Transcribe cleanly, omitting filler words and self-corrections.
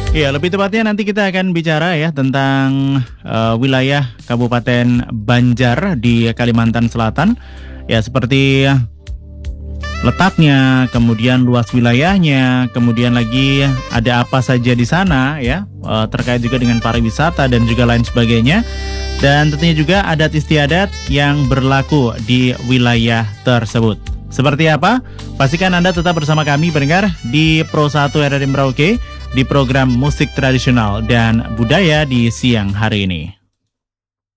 Iya, lebih tepatnya nanti kita akan bicara ya tentang wilayah Kabupaten Banjar di Kalimantan Selatan. Ya, seperti letaknya, kemudian luas wilayahnya, kemudian lagi ada apa saja di sana ya, terkait juga dengan pariwisata dan juga lain sebagainya. Dan tentunya juga adat istiadat yang berlaku di wilayah tersebut. Seperti apa? Pastikan Anda tetap bersama kami pendengar di Pro 1 RRI Merauke di program Musik Tradisional dan Budaya di siang hari ini.